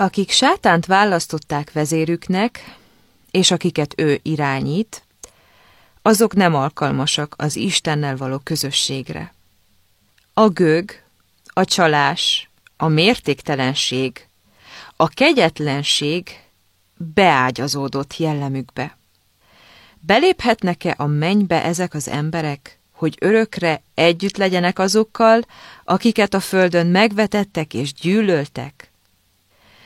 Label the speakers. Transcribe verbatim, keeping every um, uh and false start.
Speaker 1: Akik sátánt választották vezérüknek, és akiket ő irányít, azok nem alkalmasak az Istennel való közösségre. A gög, a csalás, a mértéktelenség, a kegyetlenség beágyazódott jellemükbe. Beléphetnek-e a mennybe ezek az emberek, hogy örökre együtt legyenek azokkal, akiket a földön megvetettek és gyűlöltek?